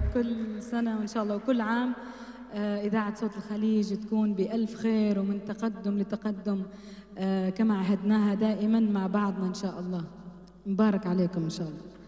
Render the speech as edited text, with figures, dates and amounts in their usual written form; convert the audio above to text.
كل سنة وإن شاء الله وكل عام إذاعة صوت الخليج تكون بألف خير ومن تقدم لتقدم كما عهدناها دائما مع بعضنا إن شاء الله. مبارك عليكم إن شاء الله.